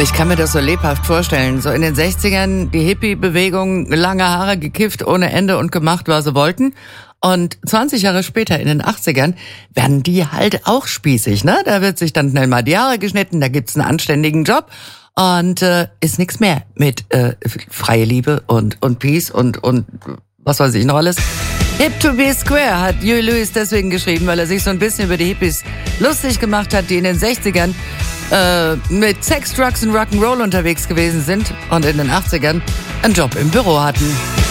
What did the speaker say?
Ich kann mir das so lebhaft vorstellen. So in den 60ern die Hippie-Bewegung, lange Haare, gekifft ohne Ende und gemacht, was sie wollten. Und 20 Jahre später, in den 80ern, werden die halt auch spießig, ne? Da wird sich dann schnell mal die Haare geschnitten, da gibt's einen anständigen Job und ist nix mehr mit freie Liebe und Peace und was weiß ich noch alles. Hip to be square hat Huey Lewis deswegen geschrieben, weil er sich so ein bisschen über die Hippies lustig gemacht hat, die in den 60ern mit Sex, Drugs und Rock'n'Roll unterwegs gewesen sind und in den 80ern einen Job im Büro hatten.